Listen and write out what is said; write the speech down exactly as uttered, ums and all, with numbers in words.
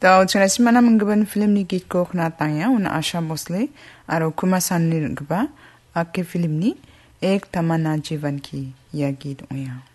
또 지나시 만나면 그번 필름니 기고 나타야 उन आशा भोसले और कुमार सानू गबा आपके फिल्म नी एक तमन्ना जीवन की यह गीत हुआ